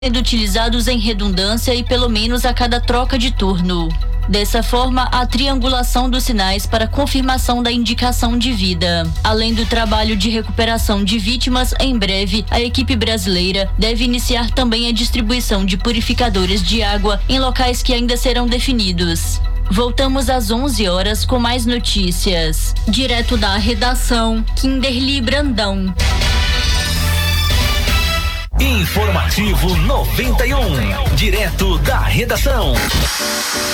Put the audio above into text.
sendo utilizados em redundância e pelo menos a cada troca de turno. Dessa forma, a triangulação dos sinais para confirmação da indicação de vida. Além do trabalho de recuperação de vítimas, em breve, a equipe brasileira deve iniciar também a distribuição de purificadores de água em locais que ainda serão definidos. Voltamos às 11 horas com mais notícias. Direto da redação, Kinderly Brandão. Informativo 91, direto da redação.